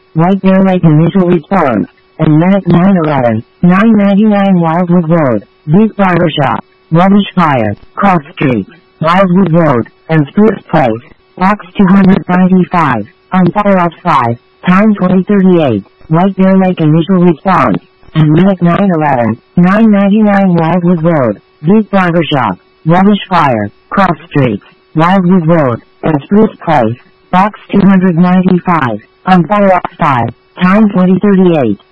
White Bear Lake initial response, and Medic 911, 999 Wildwood Road, Beef Barbershop, Rubbish Fire, Cross Street, Wildwood Road, and Spruce Place, Box 295, on fire off 5, time 2038, White Bear Lake initial response, and Medic 911, 999 Wildwood Road, Beef Barbershop, Rubbish Fire, Cross Street, Wildwood Road, and Spruce Place, Box 295, on fire off 5, time 2038.